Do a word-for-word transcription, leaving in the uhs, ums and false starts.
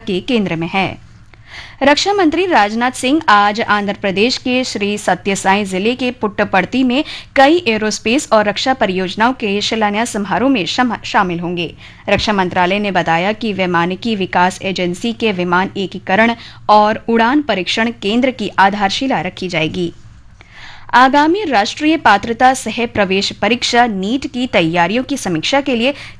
के केंद्र में है। रक्षा मंत्री राजनाथ सिंह आज आंध्र प्रदेश के श्री सत्यसाई जिले के पुट्टपर्ती में कई एरोस्पेस और रक्षा परियोजनाओं के शिलान्यास समारोह में शामिल होंगे। रक्षा मंत्रालय ने बताया कि वैमानिकी विकास एजेंसी के विमान एकीकरण और उड़ान परीक्षण केंद्र की आधारशिला रखी जाएगी। आगामी राष्ट्रीय पात्रता सह प्रवेश परीक्षा नीट की तैयारियों की समीक्षा के लिए